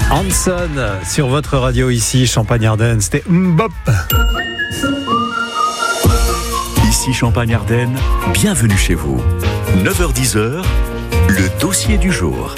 Hanson sur votre radio ici, Champagne-Ardenne, c'était Mbop. Ici Champagne-Ardenne, bienvenue chez vous. 9h-10h, le dossier du jour.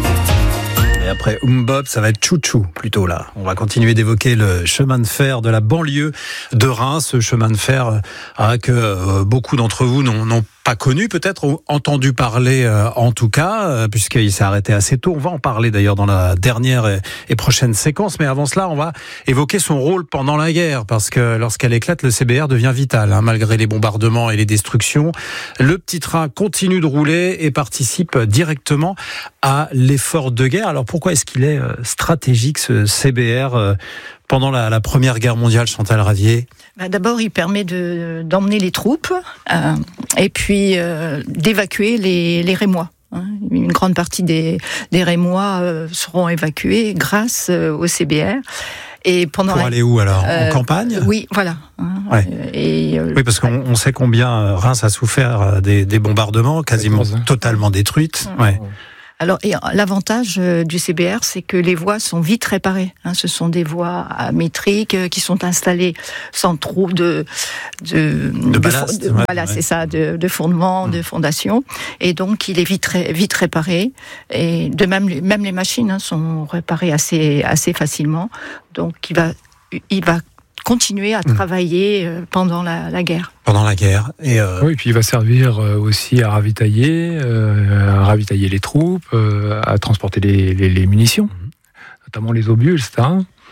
Et après Mbop, ça va être Chouchou plutôt là. On va continuer d'évoquer le chemin de fer de la banlieue de Reims, ce chemin de fer que beaucoup d'entre vous n'ont pas connu peut-être, ou entendu parler en tout cas, puisqu'il s'est arrêté assez tôt. On va en parler d'ailleurs dans la dernière et prochaine séquence, mais avant cela, on va évoquer son rôle pendant la guerre, parce que lorsqu'elle éclate, le CBR devient vital, malgré les bombardements et les destructions. Le petit train continue de rouler et participe directement à l'effort de guerre. Alors pourquoi est-ce qu'il est stratégique, ce CBR pendant la Première Guerre mondiale, Chantal Ravier? D'abord, il permet d'emmener les troupes et puis d'évacuer les Rémois. Une grande partie des Rémois seront évacués grâce au CBR. Et pendant pour aller où alors? En campagne? Oui, voilà. Ouais. Oui, parce qu'on sait combien Reims a souffert des bombardements, quasiment totalement détruites. Ouais. Alors, et l'avantage du CBR, c'est que les voies sont vite réparées. Ce sont des voies métriques qui sont installées sans trop de ballast. Voilà, c'est ça, de fondement, de fondation. Et donc, il est vite réparé. Et de même les machines sont réparées assez facilement. Donc, il va continuer à travailler pendant la guerre. Pendant la guerre. Oui, et puis il va servir aussi à ravitailler les troupes, à transporter les munitions, notamment les obus, etc.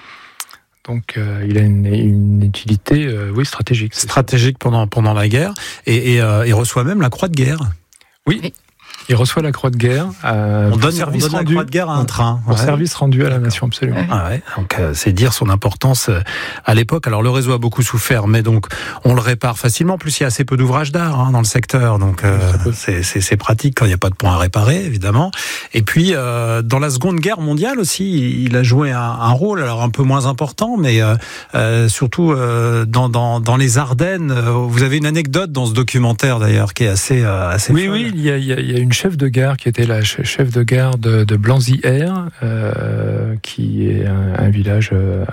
Donc il a une utilité stratégique. Stratégique pendant la guerre. Et il reçoit même la croix de guerre. Oui. Il reçoit la croix de guerre. On donne la croix de guerre à un train. Pour service rendu à la nation, absolument. Ah ouais. Donc c'est dire son importance à l'époque. Alors le réseau a beaucoup souffert, mais donc on le répare facilement. En plus, il y a assez peu d'ouvrages d'art dans le secteur, donc c'est pratique quand il n'y a pas de points à réparer, évidemment. Et puis dans la Seconde Guerre mondiale aussi, il a joué un rôle, alors un peu moins important, mais surtout dans les Ardennes. Vous avez une anecdote dans ce documentaire d'ailleurs qui est assez oui, folle. Oui, il y a une chef de gare qui était la chef de gare de Blanzy-Air, qui est un village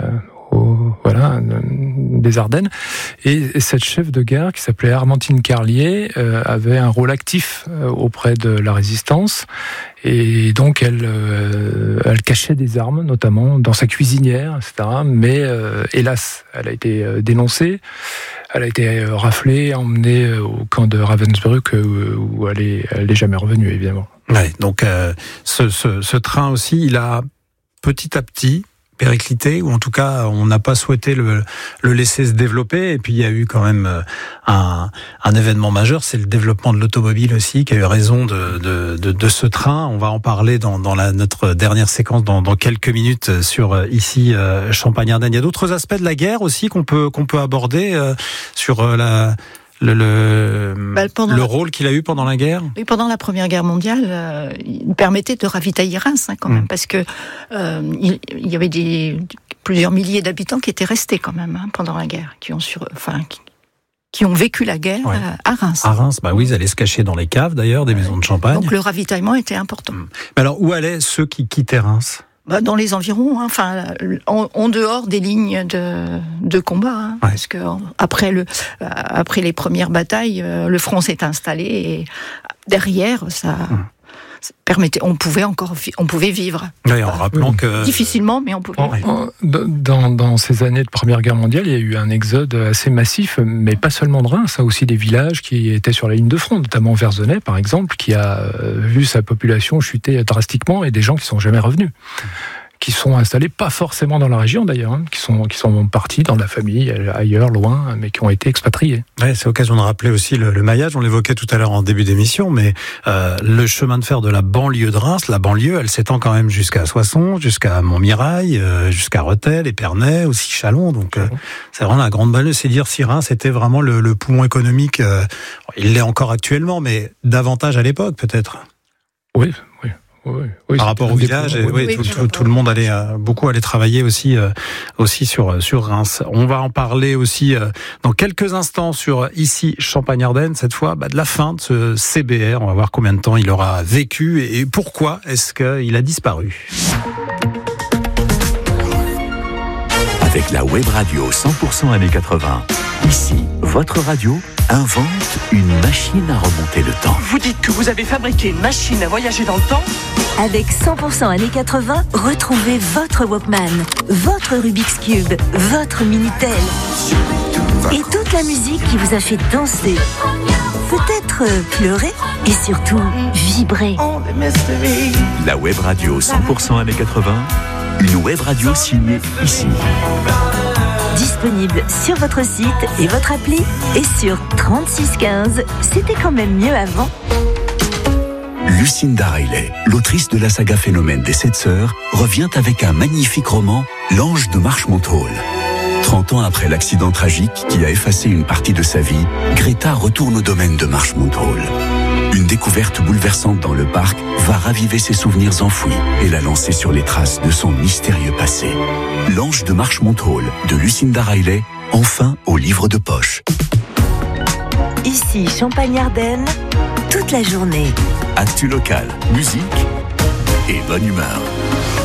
des Ardennes. Et cette chef de gare, qui s'appelait Armentine Carlier, avait un rôle actif auprès de la résistance. Et donc, elle cachait des armes, notamment dans sa cuisinière, etc. Mais hélas, elle a été dénoncée. Elle a été raflée, emmenée au camp de Ravensbrück, où elle est jamais revenue, évidemment. Ouais, donc ce train aussi, il a petit à petit périclité, ou en tout cas on n'a pas souhaité le laisser se développer. Et puis il y a eu quand même un événement majeur, c'est le développement de l'automobile aussi, qui a eu raison de ce train. On va en parler dans notre dernière séquence dans quelques minutes sur ici Champagne-Ardenne. Il y a d'autres aspects de la guerre aussi qu'on peut aborder sur le rôle qu'il a eu pendant la guerre. Oui, pendant la Première Guerre mondiale, il permettait de ravitailler Reims quand même, parce que il y avait plusieurs milliers d'habitants qui étaient restés quand même pendant la guerre, qui ont vécu la guerre à Reims. À Reims, oui, ils allaient se cacher dans les caves d'ailleurs, des maisons de champagne. Donc le ravitaillement était important. Mais alors, où allaient ceux qui quittaient Reims ? Dans les environs, en dehors des lignes de combat, parce que après les premières batailles, le front s'est installé et derrière, ça permettait, on pouvait vivre. Oui, en rappelant que difficilement, mais on pouvait. Dans ces années de Première Guerre mondiale, il y a eu un exode assez massif, mais pas seulement de Reims, aussi des villages qui étaient sur la ligne de front, notamment Verzenay, par exemple, qui a vu sa population chuter drastiquement, et des gens qui sont jamais revenus, qui sont installés pas forcément dans la région d'ailleurs, qui sont partis dans la famille ailleurs, loin, mais qui ont été expatriés. Ouais, c'est l'occasion de rappeler aussi le maillage. On l'évoquait tout à l'heure en début d'émission, mais le chemin de fer de la banlieue de Reims, la banlieue, elle s'étend quand même jusqu'à Soissons, jusqu'à Montmirail, jusqu'à Rethel, Épernay, aussi Châlons. Donc c'est vraiment la grande banlieue. C'est dire si Reims était vraiment le poumon économique. Il l'est encore actuellement, mais davantage à l'époque peut-être. Oui. Par rapport au village, tout le monde allait beaucoup aller travailler aussi sur Reims. On va en parler aussi dans quelques instants sur ici Champagne-Ardenne, cette fois de la fin de ce CBR. On va voir combien de temps il aura vécu et pourquoi est-ce qu'il a disparu. avec la web radio 100% années 80. Ici, votre radio invente une machine à remonter le temps. Vous dites que vous avez fabriqué une machine à voyager dans le temps ? Avec 100% années 80, retrouvez votre Walkman, votre Rubik's Cube, votre Minitel. Et toute la musique qui vous a fait danser, peut-être pleurer et surtout vibrer. La web radio 100% années 80, une web radio signée ici. Disponible sur votre site et votre appli et sur 3615. C'était quand même mieux avant. Lucinda Riley, l'autrice de la saga Phénomène des 7 sœurs, revient avec un magnifique roman, L'Ange de Marchmont Hall. 30 ans après l'accident tragique qui a effacé une partie de sa vie, Greta retourne au domaine de Marchmont Hall. Une découverte bouleversante dans le parc va raviver ses souvenirs enfouis et la lancer sur les traces de son mystérieux passé. L'Ange de Marchmont Hall de Lucinda Riley, enfin au livre de poche. Ici, Champagne-Ardenne, toute la journée. Actu local, musique et bonne humeur.